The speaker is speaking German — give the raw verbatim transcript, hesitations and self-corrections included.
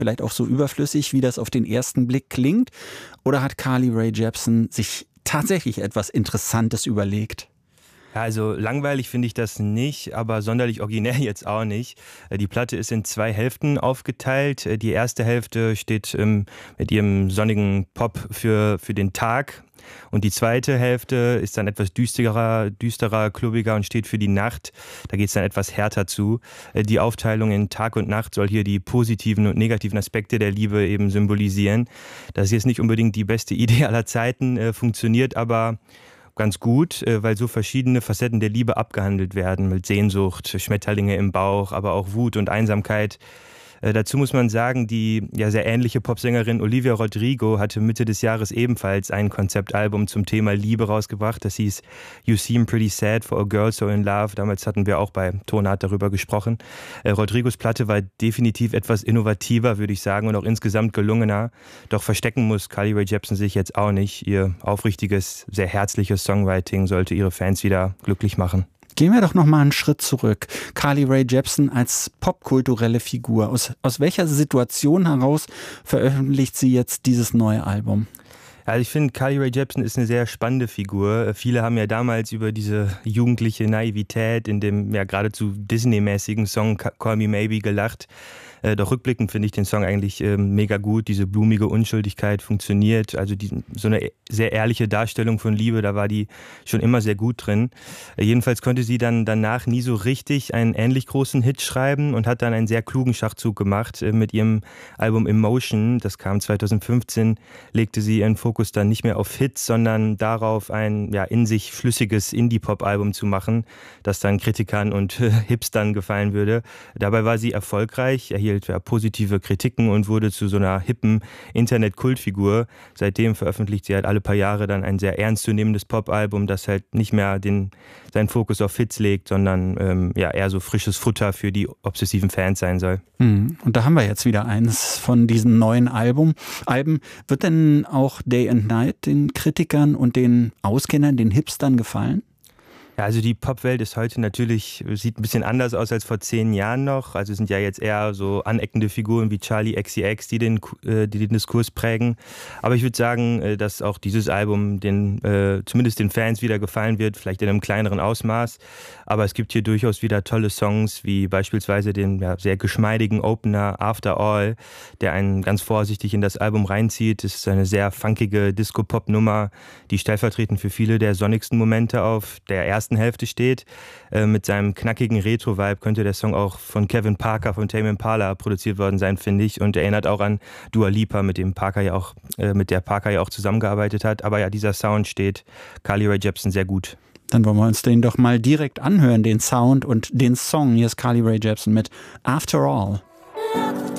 vielleicht auch so überflüssig, wie das auf den ersten Blick klingt? Oder hat Carly Rae Jepsen sich tatsächlich etwas Interessantes überlegt? Ja, also langweilig finde ich das nicht, aber sonderlich originell jetzt auch nicht. Die Platte ist in zwei Hälften aufgeteilt. Die erste Hälfte steht ähm, mit ihrem sonnigen Pop für, für den Tag. Und die zweite Hälfte ist dann etwas düsterer, düsterer, klubbiger und steht für die Nacht. Da geht es dann etwas härter zu. Die Aufteilung in Tag und Nacht soll hier die positiven und negativen Aspekte der Liebe eben symbolisieren. Das ist jetzt nicht unbedingt die beste Idee aller Zeiten, äh, funktioniert aber ganz gut, weil so verschiedene Facetten der Liebe abgehandelt werden, mit Sehnsucht, Schmetterlinge im Bauch, aber auch Wut und Einsamkeit. Äh, dazu muss man sagen, die ja sehr ähnliche Popsängerin Olivia Rodrigo hatte Mitte des Jahres ebenfalls ein Konzeptalbum zum Thema Liebe rausgebracht. Das hieß You Seem Pretty Sad for a Girl So in Love. Damals hatten wir auch bei Tonart darüber gesprochen. Äh, Rodrigos Platte war definitiv etwas innovativer, würde ich sagen, und auch insgesamt gelungener. Doch verstecken muss Carly Rae Jepsen sich jetzt auch nicht. Ihr aufrichtiges, sehr herzliches Songwriting sollte ihre Fans wieder glücklich machen. Gehen wir doch noch mal einen Schritt zurück. Carly Rae Jepsen als popkulturelle Figur. Aus, aus welcher Situation heraus veröffentlicht sie jetzt dieses neue Album? Also ich finde, Carly Rae Jepsen ist eine sehr spannende Figur. Viele haben ja damals über diese jugendliche Naivität in dem ja geradezu Disney-mäßigen Song Call Me Maybe gelacht. Äh, doch rückblickend finde ich den Song eigentlich äh, mega gut. Diese blumige Unschuldigkeit funktioniert. Also die, so eine sehr ehrliche Darstellung von Liebe, da war die schon immer sehr gut drin. Äh, jedenfalls konnte sie dann danach nie so richtig einen ähnlich großen Hit schreiben und hat dann einen sehr klugen Schachzug gemacht äh, mit ihrem Album Emotion. Das kam zweitausendfünfzehn, legte sie ihren Fokus dann nicht mehr auf Hits, sondern darauf, ein ja, in sich flüssiges Indie-Pop-Album zu machen, das dann Kritikern und äh, Hipstern gefallen würde. Dabei war sie erfolgreich, erhielt ja, positive Kritiken und wurde zu so einer hippen Internet-Kultfigur. Seitdem veröffentlicht sie halt alle paar Jahre dann ein sehr ernstzunehmendes Pop-Album, das halt nicht mehr den, seinen Fokus auf Hits legt, sondern ähm, ja, eher so frisches Futter für die obsessiven Fans sein soll. Hm. Und da haben wir jetzt wieder eins von diesen neuen Album, Alben. Wird denn auch Day and Night den Kritikern und den Auskennern, den Hipstern gefallen? Ja, also die Popwelt ist heute natürlich, sieht ein bisschen anders aus als vor zehn Jahren noch. Also es sind ja jetzt eher so aneckende Figuren wie Charli X C X, die den, äh, die den Diskurs prägen. Aber ich würde sagen, äh, dass auch dieses Album den, äh, zumindest den Fans wieder gefallen wird, vielleicht in einem kleineren Ausmaß. Aber es gibt hier durchaus wieder tolle Songs, wie beispielsweise den ja, sehr geschmeidigen Opener After All, der einen ganz vorsichtig in das Album reinzieht. Es ist eine sehr funkige Disco-Pop-Nummer, die stellvertretend für viele der sonnigsten Momente auf der ersten Hälfte steht. Äh, mit seinem knackigen Retro-Vibe könnte der Song auch von Kevin Parker von Tame Impala produziert worden sein, finde ich. Und erinnert auch an Dua Lipa, mit dem Parker ja auch, äh, mit der Parker ja auch zusammengearbeitet hat. Aber ja, dieser Sound steht Carly Rae Jepsen sehr gut. Dann wollen wir uns den doch mal direkt anhören, den Sound und den Song. Hier ist Carly Rae Jepsen mit After All.